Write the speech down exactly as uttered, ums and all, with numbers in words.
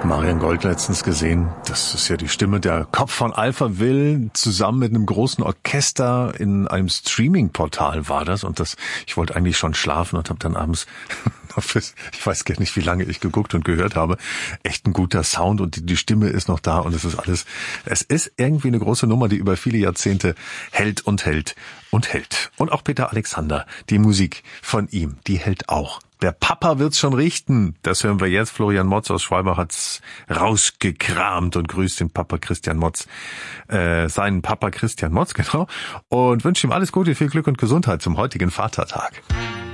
Marian Gold letztens gesehen. Das ist ja die Stimme der Kopf von Alpha Will. Zusammen mit einem großen Orchester in einem Streaming-Portal war das. Und das, ich wollte eigentlich schon schlafen und habe dann abends, ich weiß gar nicht, wie lange ich geguckt und gehört habe, echt ein guter Sound und die, die Stimme ist noch da und es ist alles, es ist irgendwie eine große Nummer, die über viele Jahrzehnte hält und hält und hält. Und auch Peter Alexander, die Musik von ihm, die hält auch. Der Papa wird's schon richten. Das hören wir jetzt. Florian Motz aus Schwalbach hat's rausgekramt und grüßt den Papa Christian Motz, äh, seinen Papa Christian Motz, genau, und wünscht ihm alles Gute, viel Glück und Gesundheit zum heutigen Vatertag.